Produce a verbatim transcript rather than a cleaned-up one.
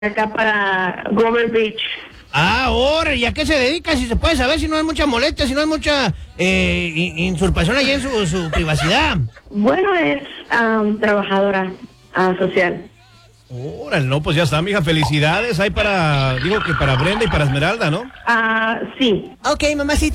acá para Grover Beach. Ah, ahora, ¿y a qué se dedica? Si se puede saber, si no hay mucha molestia, si no hay mucha eh, in- usurpación allí en su, su privacidad. Bueno, es um, trabajadora uh, social. Órale, no, pues ya está, mija, felicidades. Hay para, digo que para Brenda y para Esmeralda, ¿no? Ah, sí. Ok, mamacita.